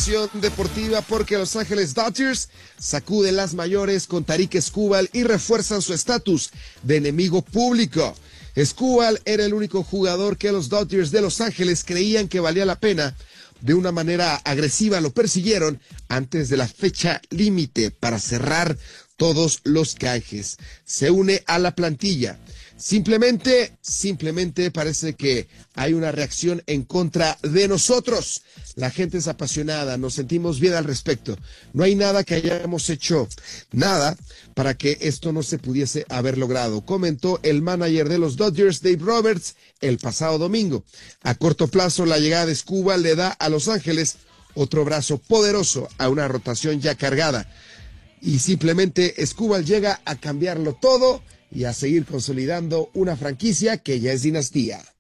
información deportiva porque Los Ángeles Dodgers sacuden las mayores con Tarik Skubal y refuerzan su estatus de enemigo público. Skubal era el único jugador que los Dodgers de Los Ángeles creían que valía la pena. De una manera agresiva lo persiguieron antes de la fecha límite para cerrar todos los canjes. Se une a la plantilla. Simplemente parece que hay una reacción en contra de nosotros. La gente es apasionada, nos sentimos bien al respecto. No hay nada que hayamos hecho, nada para que esto no se pudiese haber logrado, comentó el manager de los Dodgers, Dave Roberts, el pasado domingo. A corto plazo, la llegada de Skubal le da a Los Ángeles otro brazo poderoso a una rotación ya cargada. Y simplemente Skubal llega a cambiarlo todo y a seguir consolidando una franquicia que ya es dinastía.